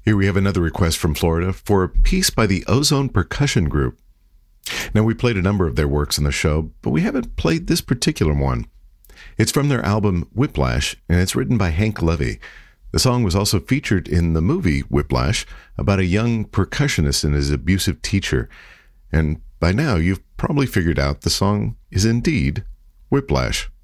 Here we have another request from Florida for a piece by the Ozone Percussion Group. Now, we played a number of their works on the show, but we haven't played this particular one. It's from their album Whiplash, and it's written by Hank Levy. The song was also featured in the movie Whiplash about a young percussionist and his abusive teacher. And by now, you've probably figured out the song is indeed Whiplash.